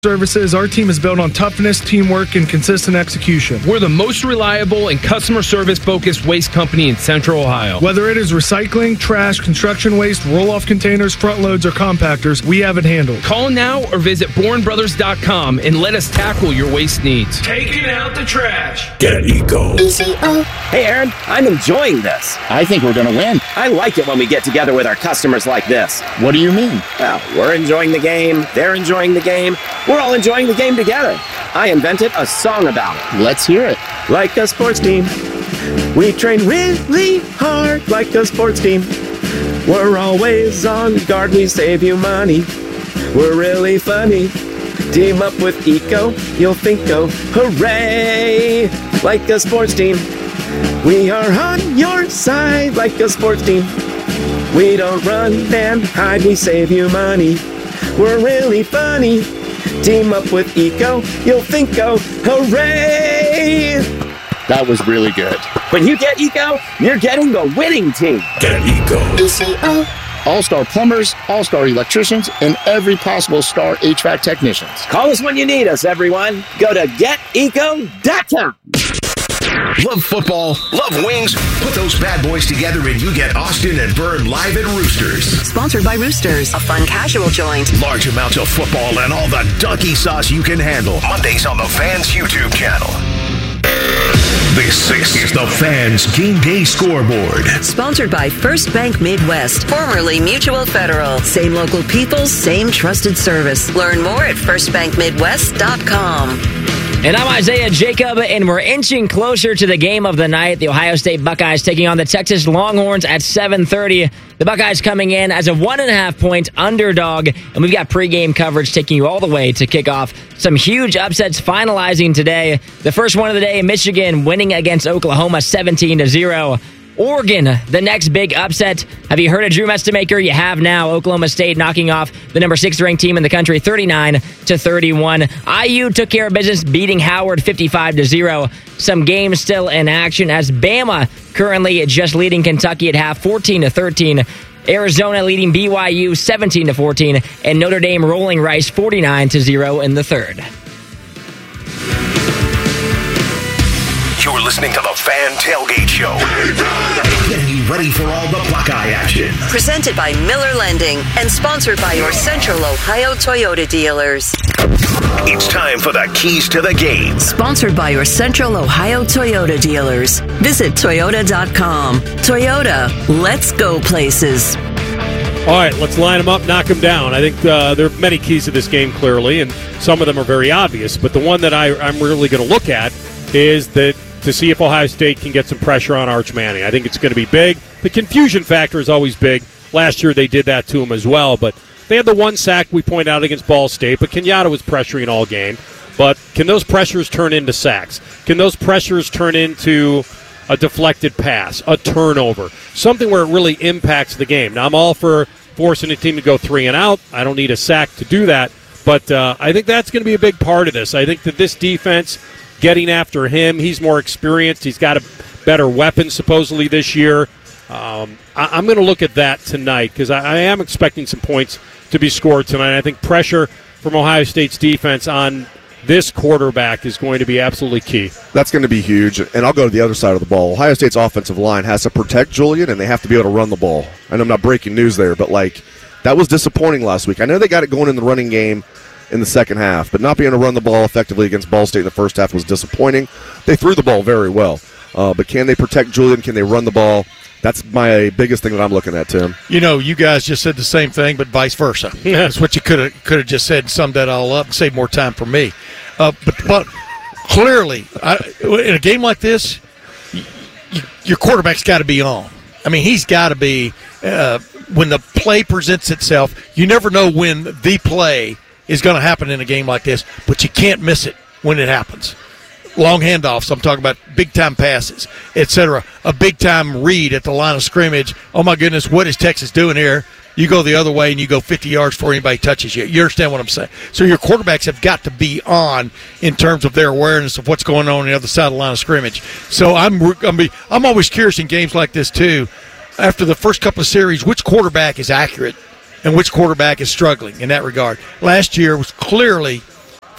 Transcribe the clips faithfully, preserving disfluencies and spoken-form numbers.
Services, our team is built on toughness, teamwork, and consistent execution. We're the most reliable and customer service-focused waste company in Central Ohio. Whether it is recycling, trash, construction waste, roll-off containers, front loads, or compactors, we have it handled. Call now or visit bourne brothers dot com and let us tackle your waste needs. Taking out the trash. Get Eco. Hey, Aaron, I'm enjoying this. I think we're going to win. I like it when we get together with our customers like this. What do you mean? Well, we're enjoying the game, they're enjoying the game, we're all enjoying the game together. I invented a song about it. Let's hear it. Like a sports team, we train really hard like a sports team. We're always on guard, we save you money. We're really funny. Team up with Eco, you'll think, oh, hooray! Like a sports team, we are on your side like a sports team. We don't run and hide, we save you money. We're really funny. Team up with Eco, you'll think, oh, hooray! That was really good. When you get Eco, you're getting the winning team. Get Eco. E C O. All-star plumbers, all-star electricians, and every possible star H V A C technicians. Call us when you need us, everyone. Go to get eco dot com. Love football, love wings? Put those bad boys together and you get Austin and Byrne live at Roosters. Sponsored by Roosters, a fun casual joint. Large amounts of football and all the donkey sauce you can handle. Mondays on the Fans YouTube channel. This is the Fans Game Day Scoreboard. Sponsored by First Bank Midwest, formerly Mutual Federal. Same local people, same trusted service. Learn more at first bank midwest dot com. And I'm Isaiah Jacob, and we're inching closer to the game of the night. The Ohio State Buckeyes taking on the Texas Longhorns at seven thirty. The Buckeyes coming in as a one and a half point underdog, and we've got pregame coverage taking you all the way to kick off some huge upsets finalizing today. The first one of the day, Michigan winning against Oklahoma seventeen to zero. Oregon, the next big upset. Have you heard of Drew Mestemaker? You have now. Oklahoma State knocking off the number six ranked team in the country, thirty-nine to thirty-one. I U took care of business, beating Howard fifty-five to zero. Some games still in action as Bama currently just leading Kentucky at half, fourteen to thirteen. Arizona leading B Y U seventeen to fourteen, and Notre Dame rolling Rice forty-nine to zero in the third. You're listening to the Fan Tailgate Show. Getting you ready for all the Buckeye action. Presented by Miller Lending and sponsored by your Central Ohio Toyota dealers. It's time for the keys to the game. Sponsored by your Central Ohio Toyota dealers. Visit toyota dot com. Toyota, let's go places. All right, let's line them up, knock them down. I think uh, there are many keys to this game, clearly, and some of them are very obvious. But the one that I, I'm really going to look at is that to see if Ohio State can get some pressure on Arch Manning. I think it's going to be big. The confusion factor is always big. Last year they did that to him as well, but they had the one sack we point out against Ball State, but Kenyatta was pressuring all game. But can those pressures turn into sacks? Can those pressures turn into a deflected pass, a turnover, something where it really impacts the game? Now, I'm all for forcing a team to go three and out. I don't need a sack to do that, but uh, I think that's going to be a big part of this. I think that this defense, getting after him, he's more experienced. He's got a better weapon supposedly this year. Um, I, I'm going to look at that tonight because I, I am expecting some points to be scored tonight. I think pressure from Ohio State's defense on this quarterback is going to be absolutely key. That's going to be huge, and I'll go to the other side of the ball. Ohio State's offensive line has to protect Julian, and they have to be able to run the ball. And I'm not breaking news there, but, like, that was disappointing last week. I know they got it going in the running game in the second half, but not being able to run the ball effectively against Ball State in the first half was disappointing. They threw the ball very well, uh, but can they protect Julian? Can they run the ball? That's my biggest thing that I'm looking at, Tim. You know, you guys just said the same thing, but vice versa. That's what you could have could have just said and summed that all up and saved more time for me. Uh, but, but clearly, I, in a game like this, you, you, your quarterback's got to be on. I mean, he's got to be uh, when the play presents itself. You never know when the play is going to happen in a game like this, but you can't miss it when it happens. Long handoffs, I'm talking about big-time passes, et cetera. A big-time read at the line of scrimmage. Oh, my goodness, what is Texas doing here? You go the other way and you go fifty yards before anybody touches you. You understand what I'm saying? So your quarterbacks have got to be on in terms of their awareness of what's going on on the other side of the line of scrimmage. So I'm I'm, be, I'm always curious in games like this, too, after the first couple of series, which quarterback is accurate and which quarterback is struggling in that regard. Last year was clearly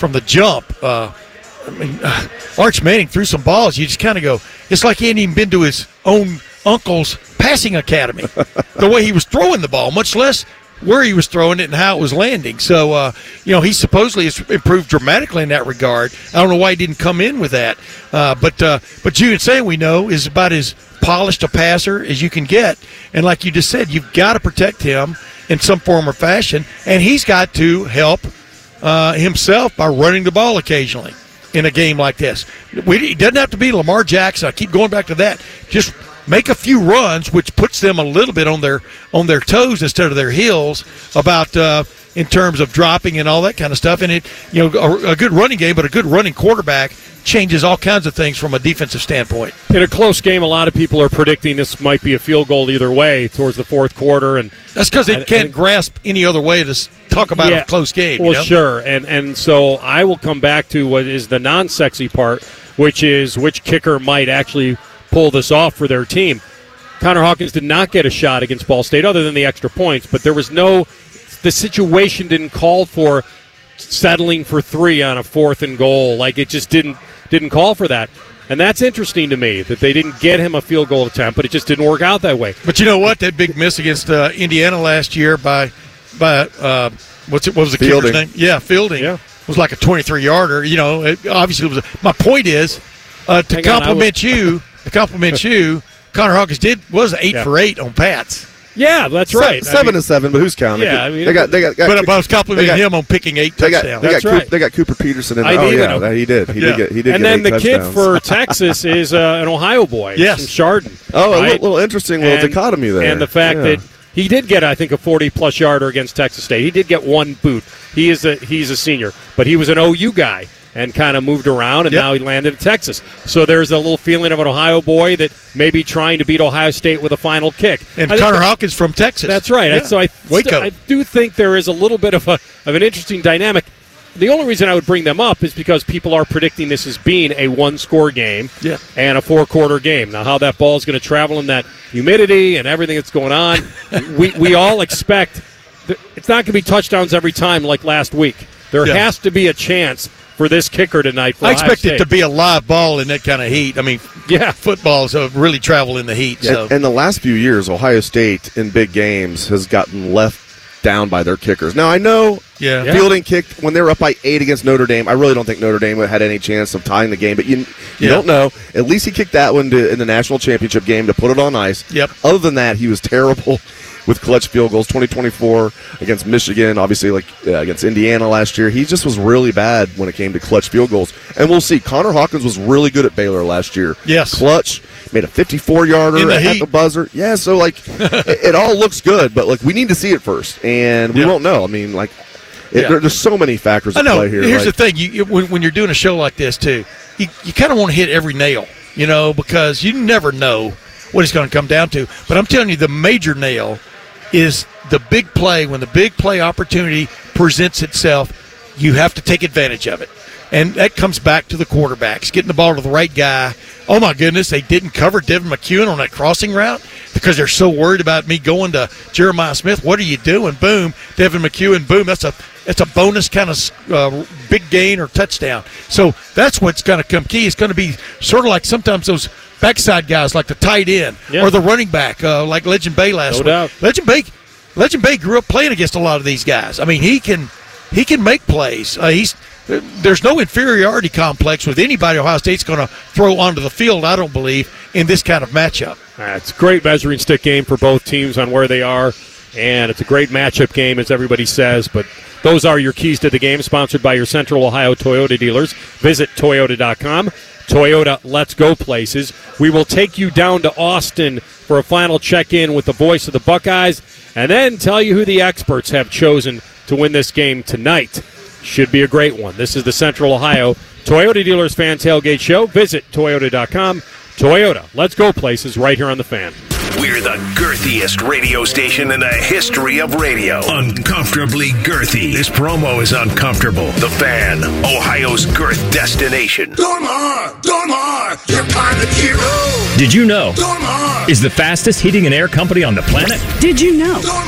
from the jump. Uh, I mean, uh, Arch Manning threw some balls. You just kind of go, it's like he hadn't even been to his own uncle's passing academy. The way he was throwing the ball, much less where he was throwing it and how it was landing. So, uh, you know, he supposedly has improved dramatically in that regard. I don't know why he didn't come in with that. Uh, but uh, but Julian Sayin, we know, is about as polished a passer as you can get. And like you just said, you've got to protect him in some form or fashion. And he's got to help uh, himself by running the ball occasionally in a game like this. We, it doesn't have to be Lamar Jackson. I keep going back to that. Just make a few runs, which puts them a little bit on their on their toes instead of their heels about uh, in terms of dropping and all that kind of stuff. And it, you know, a, a good running game, but a good running quarterback changes all kinds of things from a defensive standpoint. In a close game, a lot of people are predicting this might be a field goal either way towards the fourth quarter, and that's because they can't and, grasp any other way to talk about yeah, a close game. Well, you know? Sure, and and so I will come back to what is the non-sexy part, which is which kicker might actually pull this off for their team. Connor Hawkins did not get a shot against Ball State other than the extra points, but there was no – the situation didn't call for settling for three on a fourth and goal. Like, it just didn't didn't call for that. And that's interesting to me, that they didn't get him a field goal attempt, but it just didn't work out that way. But you know what? That big miss against uh, Indiana last year by by uh, what's it? What was the Fielding. kicker's name? Yeah, Fielding. Yeah. Was like a twenty-three yarder. You know, it obviously it was. A, my point is uh, to Hang compliment on, you. To compliment you, Connor Hawkins did was eight yeah. for eight on Pats. Yeah, that's right. Seven, seven I mean, to seven, but who's counting? Yeah, I mean, they got they got. got but I was complimenting got, him on picking eight they got, touchdowns. They that's got, right. Coop, they got Cooper Peterson in. I Oh need yeah, him. that he did. He yeah. did get. He did and get then eight the touchdowns. kid for Texas is uh, an Ohio boy. Yes, from Chardon. Oh, right? a little, little interesting little and, dichotomy there. And the fact yeah. that he did get, I think, a forty-plus yarder against Texas State. He did get one boot. He is a he's a senior, but he was an O U guy and kind of moved around, and yep. now he landed in Texas. So there's a little feeling of an Ohio boy that may be trying to beat Ohio State with a final kick. And I Connor Hawkins from Texas. That's right. Yeah. So I, Waco. st- I do think there is a little bit of a of an interesting dynamic. The only reason I would bring them up is because people are predicting this as being a one-score game yeah. and a four-quarter game. Now, how that ball is going to travel in that humidity and everything that's going on, we, we all expect that it's not going to be touchdowns every time like last week. There yeah. has to be a chance for this kicker tonight for I Ohio expect State. it to be a live ball in that kind of heat. I mean, yeah, footballs have really traveled in the heat. Yeah, so. in the last few years, Ohio State in big games has gotten left down by their kickers. Now, I know yeah. Fielding kicked when they were up by eight against Notre Dame. I really don't think Notre Dame had any chance of tying the game, but you you yeah. don't know. At least he kicked that one to, in the national championship game to put it on ice. Yep. Other than that, he was terrible with clutch field goals. twenty twenty-four against Michigan, obviously like uh, against Indiana last year. He just was really bad when it came to clutch field goals. And we'll see. Connor Hawkins was really good at Baylor last year. Yes. Clutch, made a fifty-four yarder the at heat. the buzzer. Yeah, so like it, it all looks good, but like we need to see it first, and we yeah. won't know. I mean, like it, yeah. there, there's so many factors I at know. play here. Here's like, the thing: you, you when, when you're doing a show like this too, you you kind of want to hit every nail, you know, because you never know what it's going to come down to. But I'm telling you, the major nail is the big play. When the big play opportunity presents itself, you have to take advantage of it. And that comes back to the quarterbacks, getting the ball to the right guy. Oh, my goodness, they didn't cover Devin McEwen on that crossing route because they're so worried about me going to Jeremiah Smith. What are you doing? Boom, Devin McEwen, boom. That's a that's a bonus kind of uh, big gain or touchdown. So that's what's going to come key. It's going to be sort of like sometimes those backside guys like the tight end yeah. or the running back uh, like Legend Bay last no week. Doubt. Legend Bay, Legend Bay grew up playing against a lot of these guys. I mean, he can he can make plays. Uh, he's There's no inferiority complex with anybody Ohio State's going to throw onto the field, I don't believe, in this kind of matchup. Uh, it's a great measuring stick game for both teams on where they are, and it's a great matchup game, as everybody says. But those are your keys to the game, sponsored by your Central Ohio Toyota dealers. Visit Toyota dot com. Toyota, let's go places. We will take you down to Austin for a final check-in with the voice of the Buckeyes, and then tell you who the experts have chosen to win this game tonight. Should be a great one. This is the Central Ohio Toyota Dealers Fan Tailgate Show. Visit Toyota dot com. Toyota, let's go places right here on The Fan. We're the girthiest radio station in the history of radio. Uncomfortably girthy. This promo is uncomfortable. The Fan, Ohio's girth destination. Dormar! Dormar! You're pilot hero! Did you know? Dormar! Is the fastest heating and air company on the planet? Did you know? Dormar!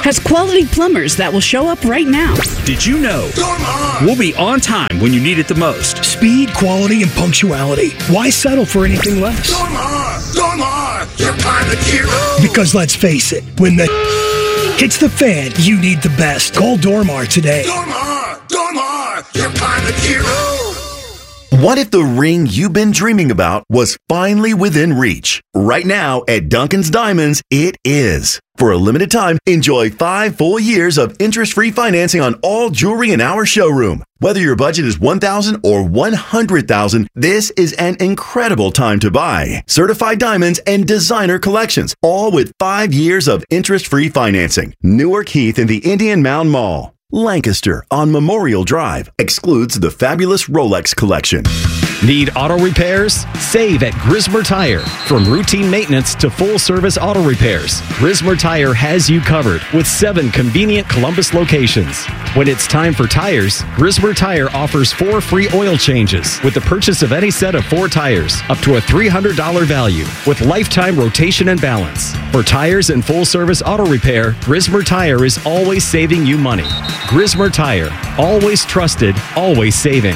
has quality plumbers that will show up right now. Did you know we'll be on time when you need it the most? Speed, quality, and punctuality. Why settle for anything less? Dormar, Dormar, your pilot hero. Because let's face it, when the hits the fan, you need the best. Call Dormar today. Dormar, Dormar, your pilot hero. What if the ring you've been dreaming about was finally within reach? Right now at Duncan's Diamonds, it is. For a limited time, enjoy five full years of interest-free financing on all jewelry in our showroom. Whether your budget is one thousand dollars or one hundred thousand dollars, this is an incredible time to buy. Certified diamonds and designer collections, all with five years of interest-free financing. Newark Heath in the Indian Mound Mall. Lancaster on Memorial Drive. Excludes the fabulous Rolex collection. Need auto repairs? Save at Grismer Tire. From routine maintenance to full-service auto repairs, Grismer Tire has you covered with seven convenient Columbus locations. When it's time for tires, Grismer Tire offers four free oil changes with the purchase of any set of four tires, up to a three hundred dollars value, with lifetime rotation and balance. For tires and full-service auto repair, Grismer Tire is always saving you money. Grismer Tire. Always trusted, always saving.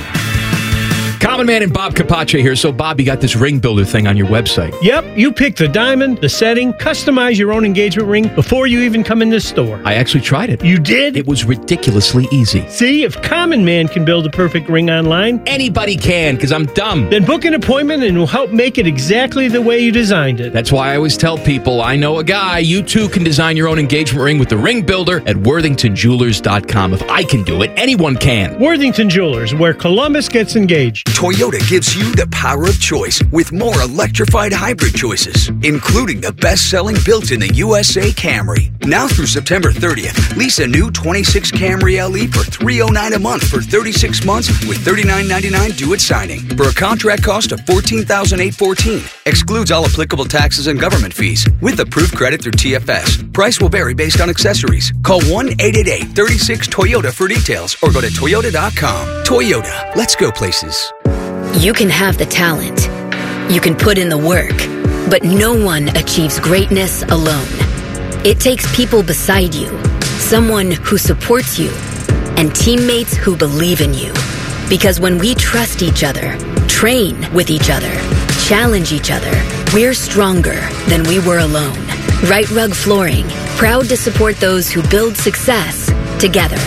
Common Man and Bob Capace here. So, Bob, you got this ring builder thing on your website. Yep, you pick the diamond, the setting, customize your own engagement ring before you even come in the store. I actually tried it. You did? It was ridiculously easy. See, if Common Man can build a perfect ring online, anybody can, because I'm dumb. Then book an appointment and we'll help make it exactly the way you designed it. That's why I always tell people, I know a guy. You too can design your own engagement ring with the Ring Builder at worthington jewelers dot com. If I can do it, anyone can. Worthington Jewelers, where Columbus gets engaged. Toyota gives you the power of choice with more electrified hybrid choices, including the best-selling built-in the U S A Camry. Now through September thirtieth, lease a new twenty-six Camry L E for three hundred nine dollars a month for thirty-six months with thirty-nine ninety-nine due at signing for a contract cost of fourteen thousand eight hundred fourteen dollars. Excludes all applicable taxes and government fees with approved credit through T F S. Price will vary based on accessories. Call one eight eight eight, three six, Toyota for details or go to toyota dot com. Toyota, let's go places. You can have the talent. You can put in the work. But no one achieves greatness alone. It takes people beside you, someone who supports you, and teammates who believe in you. Because when we trust each other, train with each other, challenge each other, we're stronger than we were alone. Right Rug Flooring, proud to support those who build success together.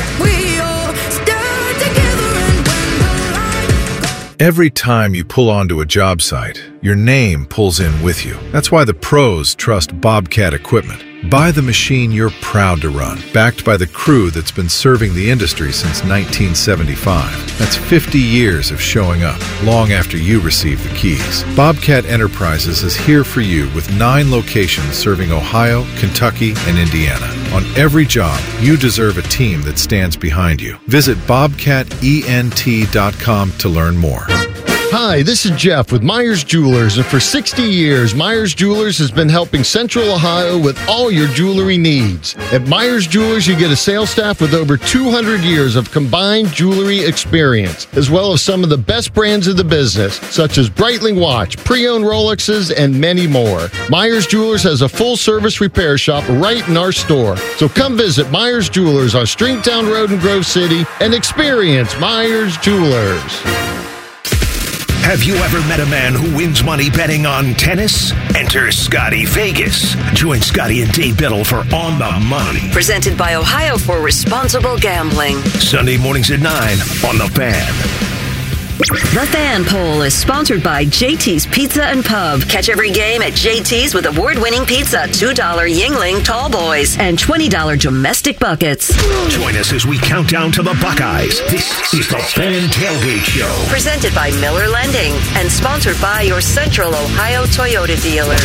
Every time you pull onto a job site, your name pulls in with you. That's why the pros trust Bobcat equipment. Buy the machine you're proud to run, backed by the crew that's been serving the industry since nineteen seventy-five. That's fifty years of showing up, long after you receive the keys. Bobcat Enterprises is here for you with nine locations serving Ohio, Kentucky, and Indiana. On every job, you deserve a team that stands behind you. Visit bobcat ent dot com to learn more. Hi, this is Jeff with Myers Jewelers, and for sixty years, Myers Jewelers has been helping Central Ohio with all your jewelry needs. At Myers Jewelers, you get a sales staff with over two hundred years of combined jewelry experience, as well as some of the best brands of the business, such as Breitling Watch, pre-owned Rolexes, and many more. Myers Jewelers has a full-service repair shop right in our store. So come visit Myers Jewelers on Stringtown Road in Grove City and experience Myers Jewelers. Have you ever met a man who wins money betting on tennis? Enter Scotty Vegas. Join Scotty and Dave Biddle for On the Money. Presented by Ohio for Responsible Gambling. Sunday mornings at nine on The Fan. The Fan Poll is sponsored by J T's Pizza and Pub. Catch every game at J T's with award-winning pizza, two dollars Yingling Tall Boys, and twenty dollars domestic buckets. Join us as we count down to the Buckeyes. This is the Fan Tailgate Show. Presented by Miller Lending and sponsored by your Central Ohio Toyota dealers.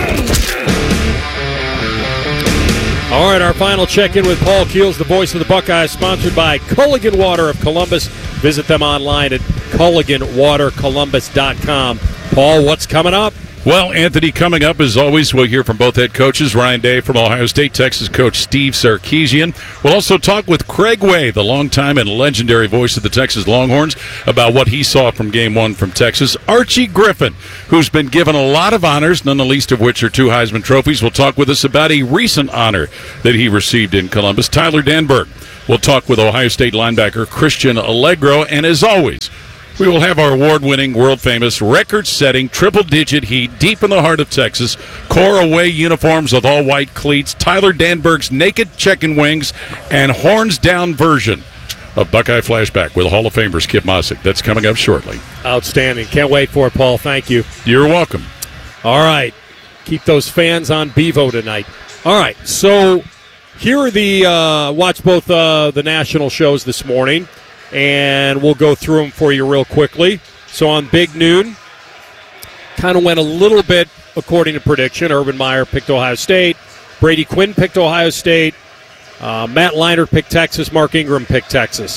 All right, our final check-in with Paul Keels, the voice of the Buckeyes, sponsored by Culligan Water of Columbus. Visit them online at culligan water columbus dot com. Paul, what's coming up? Well, Anthony, coming up, as always, we'll hear from both head coaches, Ryan Day from Ohio State, Texas coach Steve Sarkisian. We'll also talk with Craig Way, the longtime and legendary voice of the Texas Longhorns, about what he saw from game one from Texas. Archie Griffin, who's been given a lot of honors, none the least of which are two Heisman trophies, will talk with us about a recent honor that he received in Columbus. Tyler Danberg will talk with Ohio State linebacker Christian Allegro, and as always, we will have our award-winning, world-famous, record-setting, triple-digit heat deep in the heart of Texas, core away uniforms with all-white cleats, Tyler Danberg's naked chicken wings, and horns-down version of Buckeye Flashback with Hall of Famers Kip Mossick. That's coming up shortly. Outstanding. Can't wait for it, Paul. Thank you. You're welcome. All right. Keep those fans on Bevo tonight. All right. So here are the uh, – watch both uh, the national shows this morning. And we'll go through them for you real quickly. So on Big Noon, kind of went a little bit according to prediction. Urban Meyer picked Ohio State. Brady Quinn picked Ohio State. Uh, Matt Leinart picked Texas. Mark Ingram picked Texas.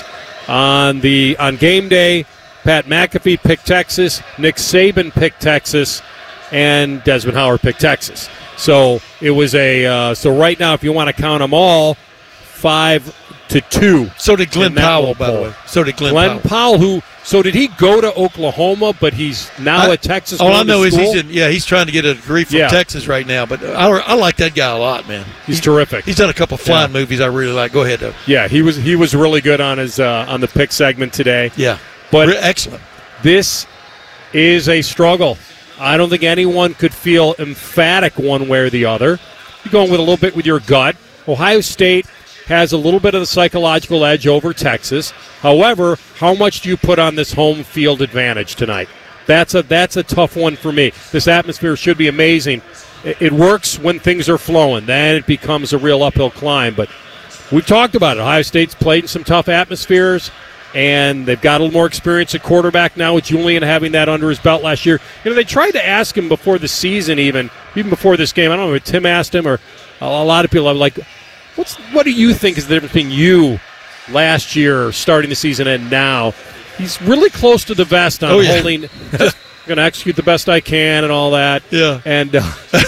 On the on game day, Pat McAfee picked Texas. Nick Saban picked Texas. And Desmond Howard picked Texas. So it was a uh, so right now, if you want to count them all, five to two. So did Glenn Powell, by the way. So did Glenn, Glenn Powell. Powell, who so did he go to Oklahoma, but he's now I, at Texas. All I know is he's in. Yeah, he's trying to get a degree from yeah. Texas right now. But I, I like that guy a lot, man. He's he, terrific. He's done a couple flying yeah. movies I really like. Go ahead, though. Yeah, he was he was really good on his uh, on the pick segment today. Yeah, but Re- excellent. This is a struggle. I don't think anyone could feel emphatic one way or the other. You're going with a little bit with your gut. Ohio State has a little bit of the psychological edge over Texas. However, how much do you put on this home field advantage tonight? That's a that's a tough one for me. This atmosphere should be amazing. It, it works when things are flowing. Then it becomes a real uphill climb. But we've talked about it. Ohio State's played in some tough atmospheres, and they've got a little more experience at quarterback now with Julian having that under his belt last year. You know, they tried to ask him before the season even, even before this game. I don't know if Tim asked him or a lot of people are like, What's what do you think is the difference between you last year starting the season and now? He's really close to the vest on oh, yeah. holding. Just going to execute the best I can and all that. Yeah. And uh,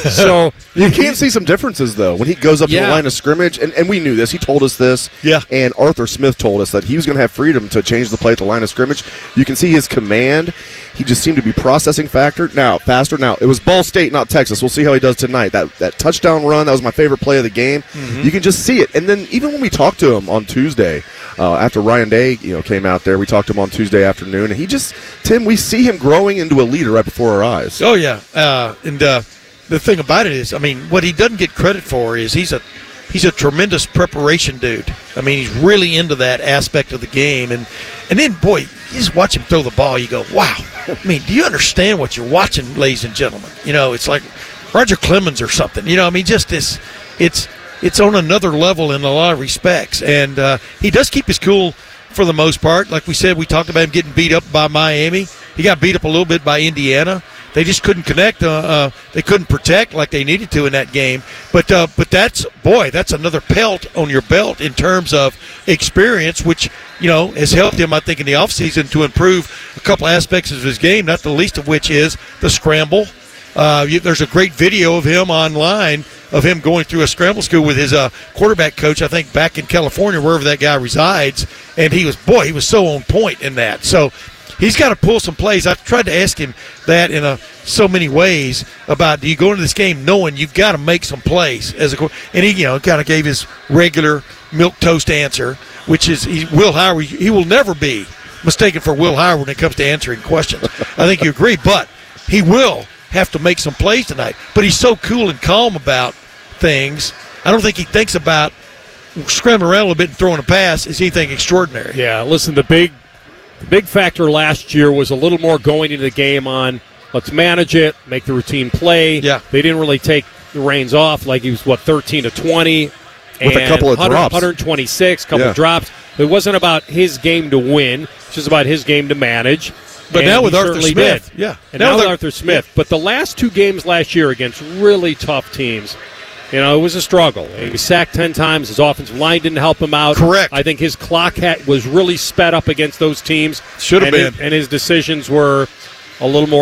so you can see some differences though when he goes up yeah. to the line of scrimmage, and, and we knew this. He told us this. Yeah. And Arthur Smith told us that he was going to have freedom to change the play at the line of scrimmage. You can see his command. He just seemed to be processing factor now faster. Now it was Ball State, not Texas. We'll see how he does tonight. That that touchdown run, that was my favorite play of the game. Mm-hmm. You can just see it. And then even when we talked to him on Tuesday, uh, after Ryan Day, you know, came out there, we talked to him on Tuesday afternoon, and he just Tim, we see him growing into a leader right before our eyes. Oh yeah, uh, and uh, the thing about it is, I mean, what he doesn't get credit for is he's a he's a tremendous preparation dude. I mean, he's really into that aspect of the game, and and then boy, you just watch him throw the ball, you go, wow. I mean, do you understand what you're watching, ladies and gentlemen? You know, it's like Roger Clemens or something. You know, I mean, just this, it's it's on another level in a lot of respects, and uh, he does keep his cool for the most part. Like we said, we talked about him getting beat up by Miami. He got beat up a little bit by Indiana. They just couldn't connect. Uh, uh, they couldn't protect like they needed to in that game. But uh, but that's, boy, that's another pelt on your belt in terms of experience, which, you know, has helped him, I think, in the offseason to improve a couple aspects of his game, not the least of which is the scramble. Uh, you, there's a great video of him online of him going through a scramble school with his uh, quarterback coach, I think, back in California, wherever that guy resides. And he was, boy, he was so on point in that. So he's got to pull some plays. I've tried to ask him that in a, so many ways about, do you go into this game knowing you've got to make some plays as a, and he, you know, kind of gave his regular milquetoast answer, which is he, Will Howard. He will never be mistaken for Will Howard when it comes to answering questions. I think you agree, but he will have to make some plays tonight. But he's so cool and calm about things. I don't think he thinks about scrambling around a little bit and throwing a pass is anything extraordinary. Yeah, listen, the big the big factor last year was a little more going into the game on let's manage it, make the routine play. Yeah. They didn't really take the reins off like he was, what, thirteen to twenty. With a couple of drops. one twenty-six, couple yeah. of drops. It wasn't about his game to win. It's just about his game to manage. But and now with Arthur Smith. Did. Yeah. And now, now with Arthur Smith. Yeah. But the last two games last year against really tough teams, you know, it was a struggle. He was sacked ten times. His offensive line didn't help him out. Correct. I think his clock had, was really sped up against those teams. Should have been. His, and his decisions were a little more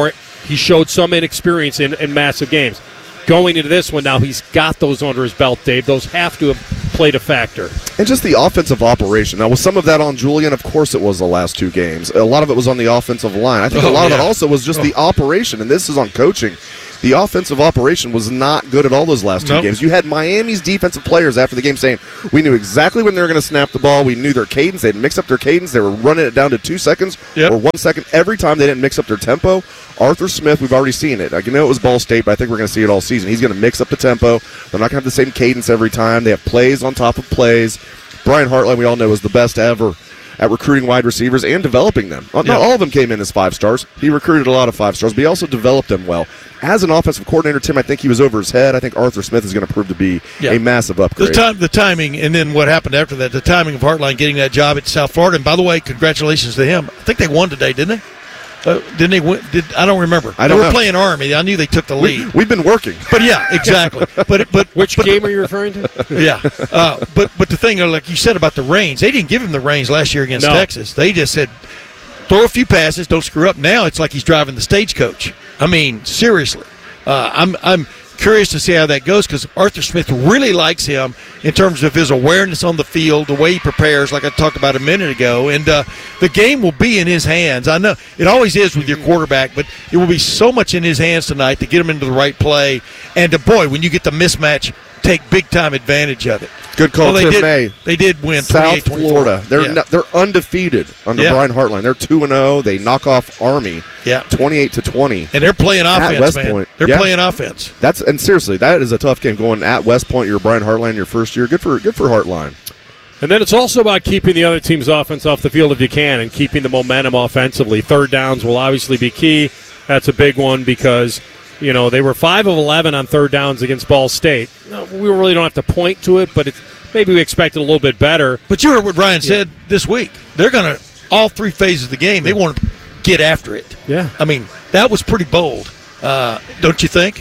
he showed some inexperience in, in massive games. Going into this one now, he's got those under his belt, Dave. Those have to have played a factor. And just the offensive operation. Now, was some of that on Julian? Of course it was the last two games. A lot of it was on the offensive line. I think Oh, a lot yeah. of it also was just Oh. the operation, and this is on coaching. The offensive operation was not good at all those last two Nope. games. You had Miami's defensive players after the game saying, we knew exactly when they were going to snap the ball. We knew their cadence. They'd mix up their cadence. They were running it down to two seconds Yep. or one second every time they didn't mix up their tempo. Arthur Smith, we've already seen it. I know it was Ball State, but I think we're going to see it all season. He's going to mix up the tempo. They're not going to have the same cadence every time. They have plays on top of plays. Brian Hartline, we all know, is the best ever at recruiting wide receivers and developing them. Not Yeah. all of them came in as five stars. He recruited a lot of five stars, but he also developed them well. As an offensive coordinator, Tim, I think he was over his head. I think Arthur Smith is going to prove to be Yeah. a massive The upgrade. time, the timing, and then what happened after that, the timing of Hartline getting that job at South Florida. And by the way, congratulations to him. I think they won today, didn't they? Uh, didn't they win? Did, I don't remember. I don't they were know. playing Army. I knew they took the lead. We, we've been working. But yeah, exactly. But but Which but, game are you referring to? Yeah, uh, but but the thing, uh, like you said about the reins, they didn't give him the reins last year against No. Texas. They just said, throw a few passes, don't screw up. Now it's like he's driving the stagecoach. I mean, seriously, uh, I'm I'm curious to see how that goes because Arthur Smith really likes him in terms of his awareness on the field, the way he prepares, like I talked about a minute ago, and uh, the game will be in his hands. I know it always is with your quarterback, but it will be so much in his hands tonight to get him into the right play. And uh, boy, when you get the mismatch, take big time advantage of it. Good call, Well, they Tim did, May. They did win South Florida. They're yeah. not, they're undefeated under Yeah. Brian Hartline. They're two and zero. They knock off Army. Yeah. twenty-eight to twenty. And they're playing At offense, West man. Point. They're Yeah. playing offense. That's and seriously, that is a tough game going at West Point. You're Brian Hartline your first year. Good for good for Hartline. And then it's also about keeping the other team's offense off the field if you can and keeping the momentum offensively. Third downs will obviously be key. That's a big one because, you know, they were five of eleven on third downs against Ball State. No, we really don't have to point to it, but it's, maybe we expected a little bit better. But you heard what Ryan said this week. They're going to, all three phases of the game, they want to get after it. Yeah. I mean, that was pretty bold, uh, don't you think?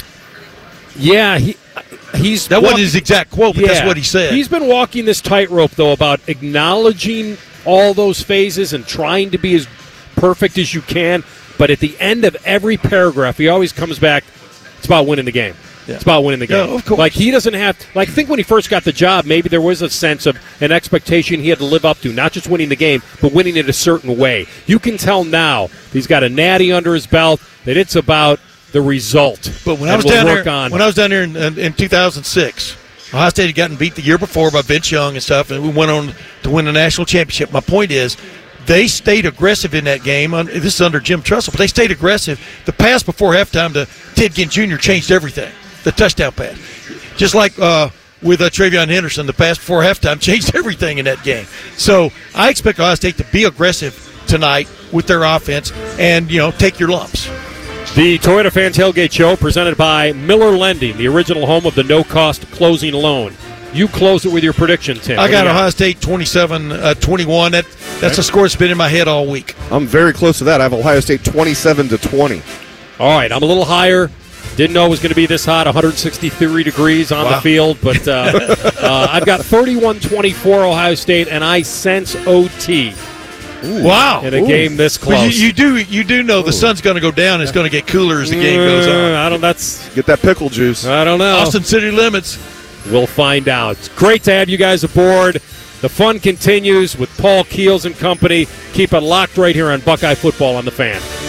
Yeah, he he's That wasn't his exact quote, but that's what he said. He's been walking this tightrope, though, about acknowledging all those phases and trying to be as perfect as you can. But at the end of every paragraph, he always comes back, it's about winning the game. Yeah. It's about winning the game. Yeah, of course. Like, he doesn't have to, like, I think when he first got the job, maybe there was a sense of an expectation he had to live up to, not just winning the game, but winning it a certain way. You can tell now he's got a natty under his belt that it's about the result. But when I And was we'll down work there, on when I was down there in, in, in two thousand six, Ohio State had gotten beat the year before by Vince Young and stuff, and we went on to win the national championship. My point is, they stayed aggressive in that game. This is under Jim Tressel, but they stayed aggressive. The pass before halftime to Ted Ginn Junior changed everything. The touchdown pass, just like uh, with uh, Travion Henderson, the pass before halftime changed everything in that game. So I expect Ohio State to be aggressive tonight with their offense, and you know, take your lumps. The Toyota Fan Tailgate Show presented by Miller Lending, the original home of the no-cost closing loan. You close it with your prediction, Tim. I What do got you Ohio State twenty-seven twenty-one. That That's a score that's been in my head all week. I'm very close to that. I have Ohio State twenty-seven to twenty. All right, I'm a little higher. Didn't know it was going to be this hot, one hundred sixty-three degrees on Wow. the field, but uh, uh, I've got thirty-one twenty-four Ohio State, and I sense O T. Wow! In a Ooh. game this But you- close. You, do you do know the sun's going to go down. It's going to get cooler as the game goes Uh, on. I don't. That's Get that pickle juice. I don't know. Austin City limits. We'll find out. It's great to have you guys aboard. The fun continues with Paul Keels and company. Keep it locked right here on Buckeye Football on the Fan.